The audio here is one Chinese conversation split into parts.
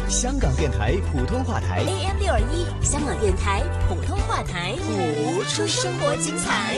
香港电台普通话台 AM621，香港电台普通话台，活出生活精彩。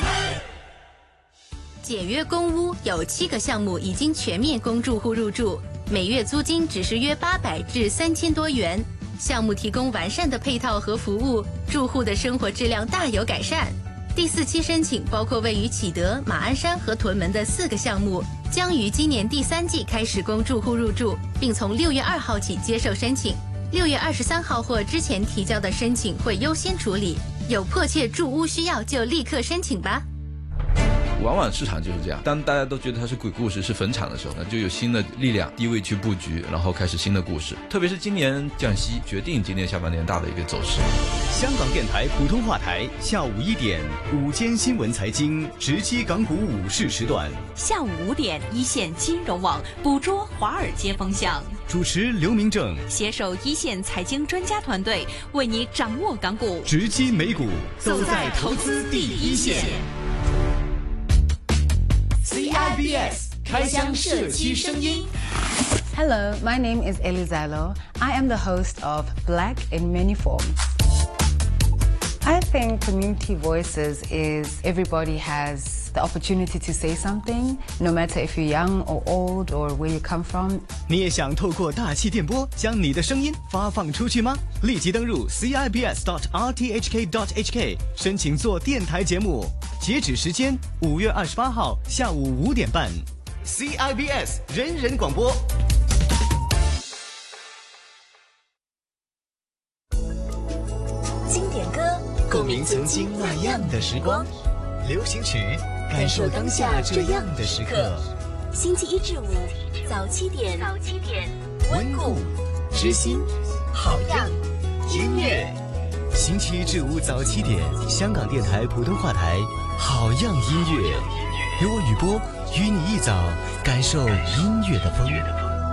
简约公屋有7个项目已经全面供住户入住，每月租金只是约800至3000多元。项目提供完善的配套和服务，住户的生活质量大有改善。第4期申请包括位于启德、马鞍山和屯门的4个项目，将于今年第3季开始供住户入住，并从6月2号起接受申请。6月23号或之前提交的申请会优先处理，有迫切住屋需要就立刻申请吧。 往往市场就是这样，当大家都觉得它是鬼故事、是坟场的时候呢，就有新的力量低位去布局，然后开始新的故事。特别是今年降息，决定今年下半年大的一个走势。 香港电台普通话台下午1点午间新闻财经直击港股午市时段， 下午5点一线金融网捕捉华尔街风向， 主持刘明正携手一线财经专家团队，为你掌握港股， 直击美股，走在投资第一线。CIBS 开箱社区声音。 Hello, my name is Elizalo. I am the host of Black in Many Forms. I think community voices is everybody has the opportunity to say something, no matter if you're young or old or where you come from. 你也想透过大气电波将你的声音发放出去吗？立即登入 cibs.rthk.hk 申请做电台节目，截止时间5月28号下午5点半。CIBS 人人广播。 经典歌， 共鸣曾经那样的时光；流行曲，感受当下这样的时刻。 星期1至5早7点， 温故知新，好样音乐。星期1至5早7点，香港电台普通话台，好样音乐，由我雨波与你一早感受音乐的风。